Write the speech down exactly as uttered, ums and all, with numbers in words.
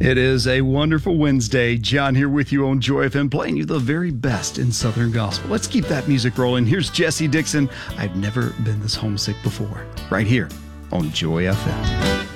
It is a wonderful Wednesday. John here with you on Joy F M, playing you the very best in Southern Gospel. Let's keep that music rolling. Here's Jesse Dixon. I've never been this homesick before, right here on Joy F M.